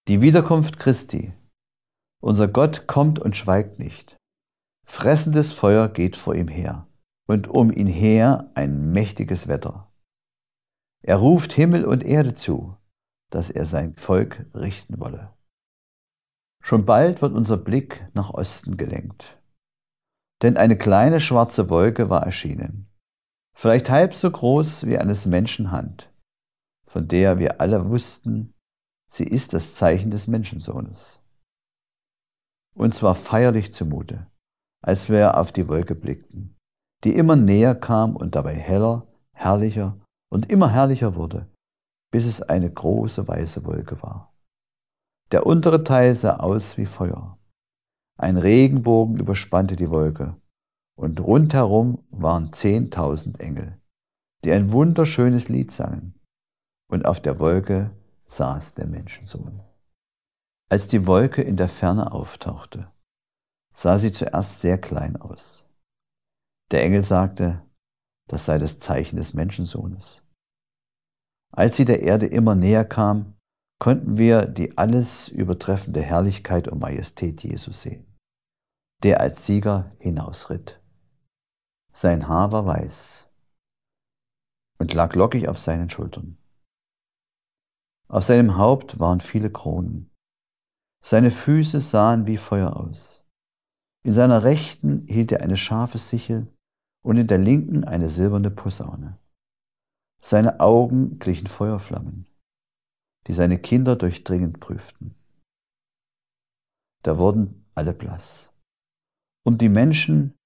Die Wiederkunft Christi. Unser Gott kommt und schweigt nicht. Fressendes Feuer geht vor ihm her und um ihn her ein mächtiges Wetter. Er ruft Himmel und Erde zu, dass er sein Volk richten wolle. Schon bald wird unser Blick nach Osten gelenkt. Denn eine kleine schwarze Wolke war erschienen, vielleicht halb so groß wie eines Menschen Hand, von der wir alle wussten, sie ist das Zeichen des Menschensohnes. Uns war feierlich zumute, als wir auf die Wolke blickten, die immer näher kam und dabei heller, herrlicher und immer herrlicher wurde, bis es eine große weiße Wolke war. Der untere Teil sah aus wie Feuer. Ein Regenbogen überspannte die Wolke, und rundherum waren 10.000 Engel, die ein wunderschönes Lied sangen, und auf der Wolke saß der Menschensohn. Als die Wolke in der Ferne auftauchte, sah sie zuerst sehr klein aus. Der Engel sagte, das sei das Zeichen des Menschensohnes. Als sie der Erde immer näher kam, konnten wir die alles übertreffende Herrlichkeit und Majestät Jesu sehen, der als Sieger hinausritt. Sein Haar war weiß und lag lockig auf seinen Schultern. Auf seinem Haupt waren viele Kronen. Seine Füße sahen wie Feuer aus. In seiner Rechten hielt er eine scharfe Sichel und in der Linken eine silberne Posaune. Seine Augen glichen Feuerflammen, die seine Kinder durchdringend prüften. Da wurden alle blass. Und die Menschen,